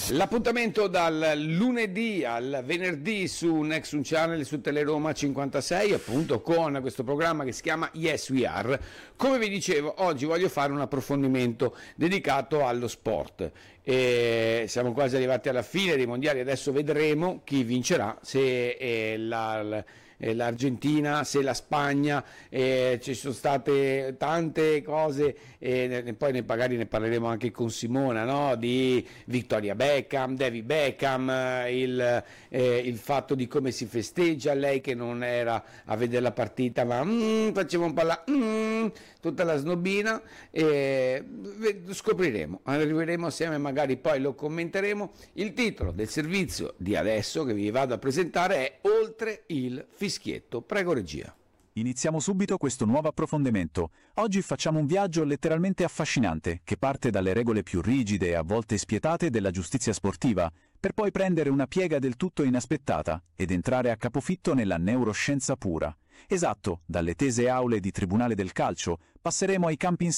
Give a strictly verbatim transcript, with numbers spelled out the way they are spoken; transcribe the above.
L'appuntamento dal lunedì al venerdì su Nexus Channel su Teleroma cinquantasei, appunto con questo programma che si chiama Yes We Are. Come vi dicevo, oggi voglio fare un approfondimento dedicato allo sport. E siamo quasi arrivati alla fine dei mondiali, adesso vedremo chi vincerà, se è la, l'Argentina, se la Spagna. Eh, ci sono state tante cose, e poi ne, magari ne parleremo anche con Simona, no? Di Victoria Beckham, David Beckham, il, eh, il fatto di come si festeggia, lei che non era a vedere la partita ma mm, faceva un po' la mm, tutta la snobina, e scopriremo, arriveremo assieme, magari poi lo commenteremo. Il titolo del servizio di adesso che vi vado a presentare è Oltre il fischietto. Prego regia. Iniziamo subito questo nuovo approfondimento. Oggi facciamo un viaggio letteralmente affascinante, che parte dalle regole più rigide e a volte spietate della giustizia sportiva, per poi prendere una piega del tutto inaspettata ed entrare a capofitto nella neuroscienza pura. Esatto, dalle tese aule di tribunale del calcio passeremo ai campi in